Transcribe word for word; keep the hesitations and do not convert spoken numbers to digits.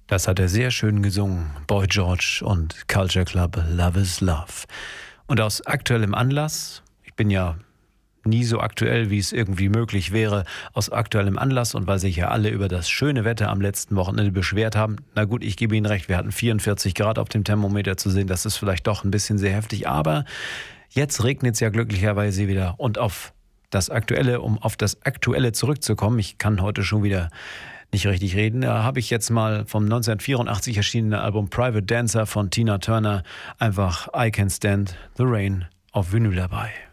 Das hat er sehr schön gesungen. Boy George und Culture Club, Love is Love. Und aus aktuellem Anlass, ich bin ja nie so aktuell, wie es irgendwie möglich wäre, aus aktuellem Anlass und weil sich ja alle über das schöne Wetter am letzten Wochenende beschwert haben. Na gut, ich gebe Ihnen recht, wir hatten vierundvierzig Grad auf dem Thermometer zu sehen. Das ist vielleicht doch ein bisschen sehr heftig, aber jetzt regnet es ja glücklicherweise wieder. Und auf das Aktuelle, um auf das Aktuelle zurückzukommen, ich kann heute schon wieder nicht richtig reden, da habe ich jetzt mal vom neunzehnhundertvierundachtzig erschienenen Album Private Dancer von Tina Turner einfach I Can't Stand the Rain auf Vinyl dabei.